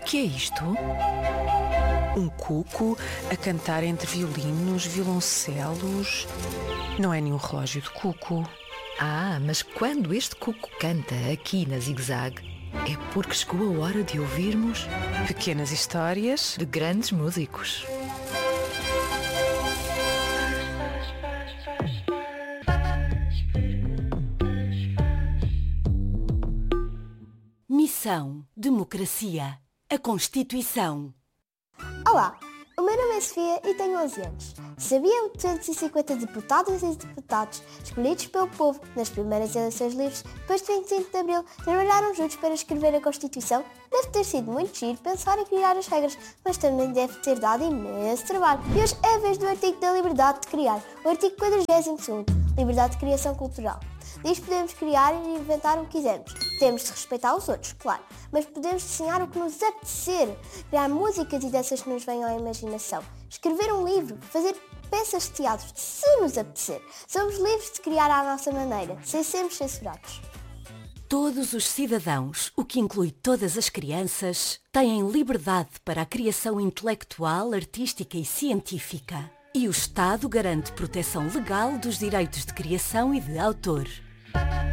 que é isto? Um cuco a cantar entre violinos, violoncelos. Não é nenhum relógio de cuco. Ah, mas quando este cuco canta aqui na Zig-Zag, é porque chegou a hora de ouvirmos Pequenas histórias de grandes músicos. Missão, democracia, a Constituição. Olá, o meu nome é Sofia e tenho 11 anos. Sabiam que 250 deputadas e deputados escolhidos pelo povo nas primeiras eleições livres, depois de 25 de Abril, trabalharam juntos para escrever a Constituição? Deve ter sido muito giro pensar e criar as regras, mas também deve ter dado imenso trabalho. E hoje é a vez do artigo da liberdade de criar, o artigo 42º, liberdade de criação cultural. Diz que podemos criar e inventar o que quisermos. Temos de respeitar os outros, claro, mas podemos desenhar o que nos apetecer, criar músicas e danças que nos venham à imaginação, escrever um livro, fazer peças de teatro, se nos apetecer. Somos livres de criar à nossa maneira, sem sermos censurados. Todos os cidadãos, o que inclui todas as crianças, têm liberdade para a criação intelectual, artística e científica. E o Estado garante proteção legal dos direitos de criação e de autor.